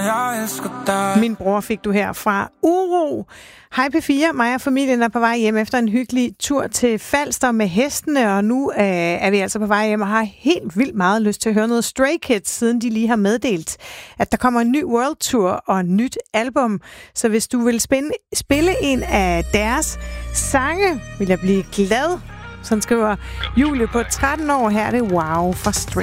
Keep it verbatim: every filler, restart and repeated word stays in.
jeg elsker dig. Min bror fik du her fra Uro. Hej P fire, mig og familien er på vej hjem efter en hyggelig tur til Falster med hestene, og nu øh, er vi altså på vej hjem og har helt vildt meget lyst til at høre noget Stray Kids, siden de lige har meddelt, at der kommer en ny World Tour og et nyt album. Så hvis du vil spille, spille en af deres sange, vil jeg blive glad. Sådan skriver Julie på tretten år. Her er det Wow for Stray